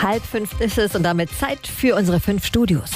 4:30 ist es und damit Zeit für unsere 5 Studios.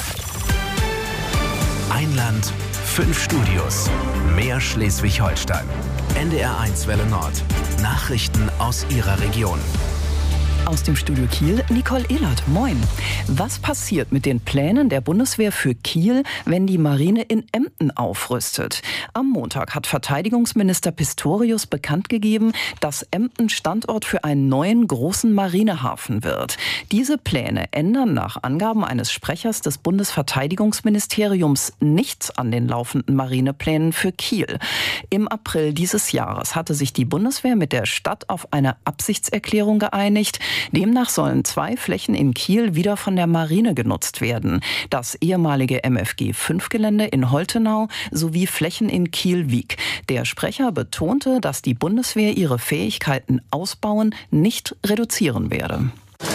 Ein Land, 5 Studios. Mehr Schleswig-Holstein. NDR1 Welle Nord. Nachrichten aus Ihrer Region. Aus dem Studio Kiel, Nicole Ehlert. Moin. Was passiert mit den Plänen der Bundeswehr für Kiel, wenn die Marine in Emden aufrüstet? Am Montag hat Verteidigungsminister Pistorius bekannt gegeben, dass Emden Standort für einen neuen großen Marinehafen wird. Diese Pläne ändern nach Angaben eines Sprechers des Bundesverteidigungsministeriums nichts an den laufenden Marineplänen für Kiel. Im April dieses Jahres hatte sich die Bundeswehr mit der Stadt auf eine Absichtserklärung geeinigt. Demnach sollen 2 Flächen in Kiel wieder von der Marine genutzt werden. Das ehemalige MFG-5-Gelände in Holtenau sowie Flächen in Kiel-Wiek. Der Sprecher betonte, dass die Bundeswehr ihre Fähigkeiten ausbauen, nicht reduzieren werde.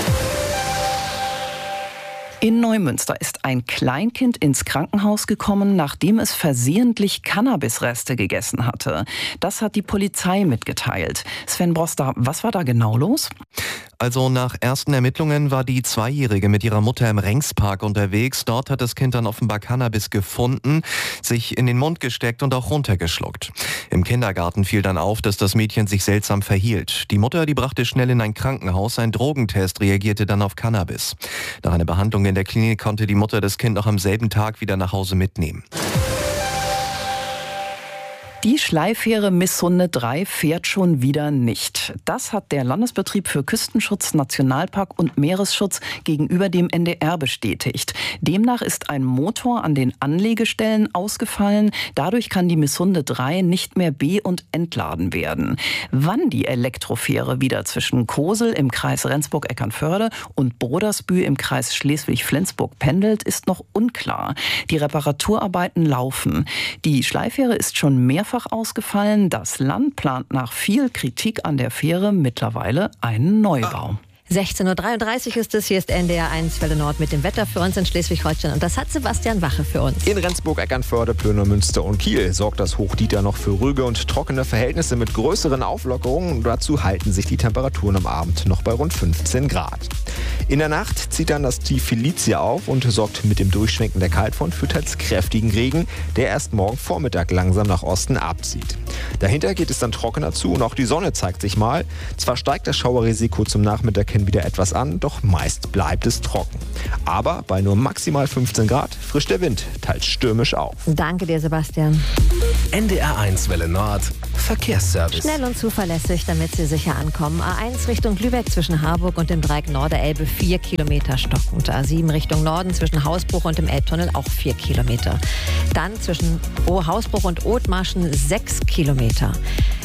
In Neumünster ist ein Kleinkind ins Krankenhaus gekommen, nachdem es versehentlich Cannabisreste gegessen hatte. Das hat die Polizei mitgeteilt. Sven Broster, was war da genau los? Also nach ersten Ermittlungen war die Zweijährige mit ihrer Mutter im Rengspark unterwegs. Dort hat das Kind dann offenbar Cannabis gefunden, sich in den Mund gesteckt und auch runtergeschluckt. Im Kindergarten fiel dann auf, dass das Mädchen sich seltsam verhielt. Die Mutter, die brachte schnell in ein Krankenhaus. Ein Drogentest reagierte dann auf Cannabis. Nach einer Behandlung in der Klinik konnte die Mutter das Kind noch am selben Tag wieder nach Hause mitnehmen. Die Schleifähre Misshunde 3 fährt schon wieder nicht. Das hat der Landesbetrieb für Küstenschutz, Nationalpark und Meeresschutz gegenüber dem NDR bestätigt. Demnach ist ein Motor an den Anlegestellen ausgefallen. Dadurch kann die Misshunde 3 nicht mehr be- und entladen werden. Wann die Elektrofähre wieder zwischen Kosel im Kreis Rendsburg-Eckernförde und Brodersbühl im Kreis Schleswig-Flensburg pendelt, ist noch unklar. Die Reparaturarbeiten laufen. Die Schleifähre ist schon mehrfach ausgefallen. Das Land plant nach viel Kritik an der Fähre mittlerweile einen Neubau. 16:33 Uhr ist es. Hier ist NDR1 Welle Nord mit dem Wetter für uns in Schleswig-Holstein. Und das hat Sebastian Wache für uns. In Rendsburg, Eckernförde, Plöner-Münster und Kiel sorgt das Hochdieta noch für ruhige und trockene Verhältnisse mit größeren Auflockerungen. Dazu halten sich die Temperaturen am Abend noch bei rund 15 Grad. In der Nacht zieht dann das Tief Felicia auf und sorgt mit dem Durchschwenken der Kaltfront für teils kräftigen Regen, der erst morgen Vormittag langsam nach Osten abzieht. Dahinter geht es dann trockener zu und auch die Sonne zeigt sich mal. Zwar steigt das Schauerrisiko zum Nachmittag hin wieder etwas an, doch meist bleibt es trocken. Aber bei nur maximal 15 Grad frischt der Wind teils stürmisch auf. Danke dir, Sebastian. NDR1 Welle Nord. Verkehrsservice. Schnell und zuverlässig, damit Sie sicher ankommen. A1 Richtung Lübeck zwischen Harburg und dem Dreieck Norderelbe 4 Kilometer stockend. A7 Richtung Norden zwischen Hausbruch und dem Elbtunnel auch 4 Kilometer. Dann zwischen Hausbruch und Othmarschen 6 Kilometer.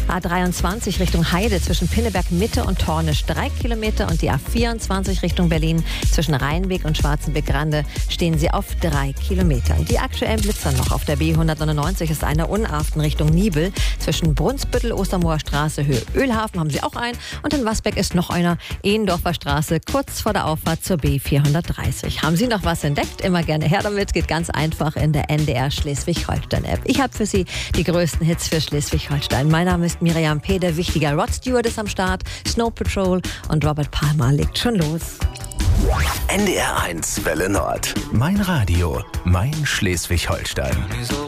A23 Richtung Heide zwischen Pinneberg Mitte und Tornisch 3 Kilometer und die A24 Richtung Berlin zwischen Rheinweg und Schwarzenbeck-Rande stehen sie auf 3 Kilometer. Die aktuellen Blitzer noch auf der B199 ist einer Unarften Richtung Nibel. Zwischen Brunsbüttel, Ostermoor Straße, Höhe Ölhafen haben sie auch einen und in Wasbeck ist noch einer, Ehendorfer Straße, kurz vor der Auffahrt zur B430. Haben Sie noch was entdeckt? Immer gerne her damit, geht ganz einfach in der NDR Schleswig-Holstein-App. Ich habe für Sie die größten Hits für Schleswig-Holstein. Mein Name ist Miriam Peder, wichtiger Rod Stewart ist am Start, Snow Patrol und Robert Palmer legt schon los. NDR1 Welle Nord. Mein Radio, mein Schleswig-Holstein.